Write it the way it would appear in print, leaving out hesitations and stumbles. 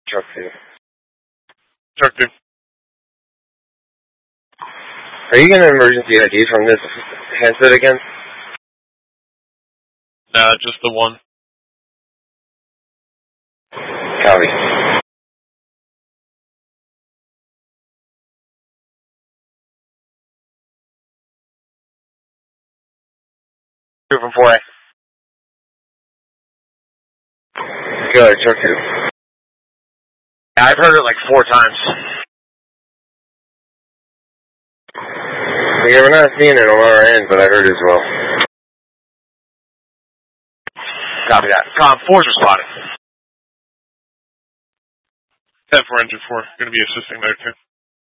Truck 2. Truck 2. Are you getting an emergency ID from this handset again? Nah, just the one. Copy. Two from 4A. Good, truck 2. Yeah, I've heard it like 4 times. Yeah, we're not seeing it on our end, but I heard it as well. Copy that. 4's responding. 10 for engine 4. Going to be assisting there too.